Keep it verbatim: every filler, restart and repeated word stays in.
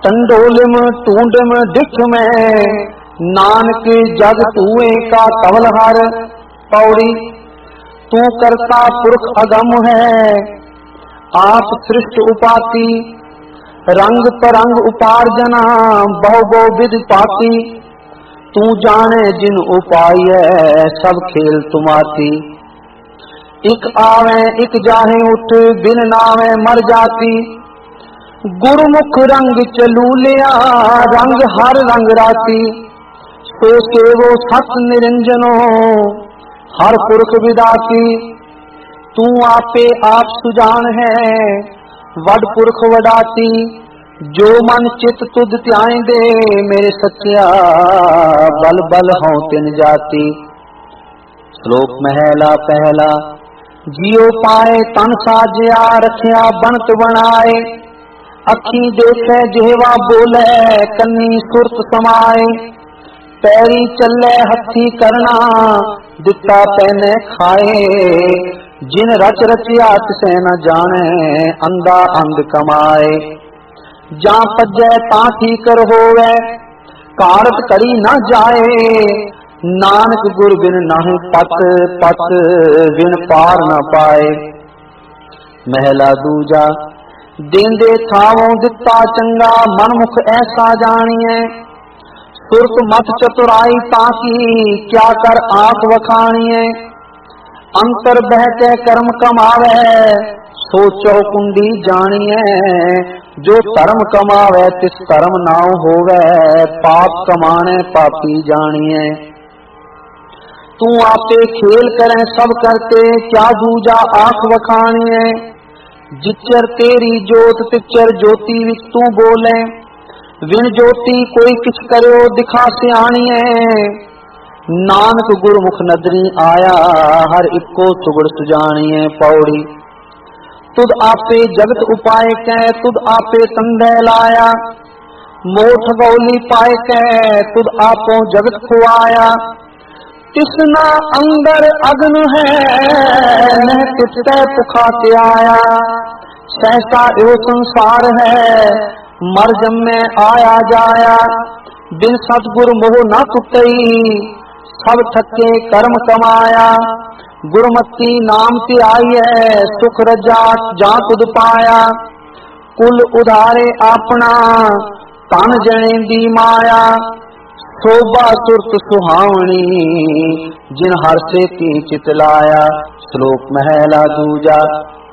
टंडोलिम टूंडम दिख में, नानक जग तूए का तवल हर। पौड़ी तू करता पुरख अगम है, आप सृष्ट उपाति। रंग तरंग उपार्जना, बहु बहु विध पाती। तू जाने जिन उपाय सब खेल तुमाती। इक आवे इक जाहे उठ, बिन नावे मर जाती। गुरमुख रंग चलू लिया, रंग हर रंग राती। सो सेवो सत निरंजनो, हर पुरख विदाती। तू आपे आप सुजान है, वड पुरख वडाती। जो मन चित तुध त्याए दे, मेरे सत्या बल बल हों तिन जाती। श्लोक महला पहला। जियो पाए तन साजिया, रखिया बनत बनाए। अखी देखे जेवा बोले, कन्नी सुरत समाए। पैरी चले हथी करना, दिता पैने खाए। जिन रच रचिया तिसे न जाने, अंधा अंध कमाए। जा पजे ता ठीकर होवे, कारत करी न जाए। नानक गुर बिन नाहि पत, पत बिन पार न पाए। महला दूजा। देंदे थावों दिता चंगा, मन मुख ऐसा जानिए। सुरत मत चतुराई ताकी, क्या कर आंख वखानिए। अंतर बहते कर्म कमावे, सोचो कुंडी जानिए। जो धर्म कमावे तिस धर्म नाव होवे, पाप कमाने पापी जानिए। तू आपे खेल करें सब करते, क्या दूजा आंख वखानिए। जिचर तेरी जोत तिचर ज्योति विच तू बोले। विन ज्योति कोई किछ करो दिखा सियाणिए। नानक गुरमुख नदरी आया, हर इको सुगड़ सुजानिए। पौड़ी तुद आपे जगत उपाय कै, तुद आपे संदेह लाया। मोठ गौली पाए कै, तुद आपो जगत खुआया। तिसना अंदर अग्न है, न तिसते पुखा के आया। सहसा एवं संसार है, मर जन्मे आया जाया। बिन सतगुरु मोह न टुटई, सब थके कर्म कमाया। गुरमती नाम ते आई है, सुख रजा जा तुद पाया। कुल उधारे अपना, तन जने दी माया। शोभा सुरत सुहावनी, जिन हर से ती चितलाया। श्लोक महला दूजा।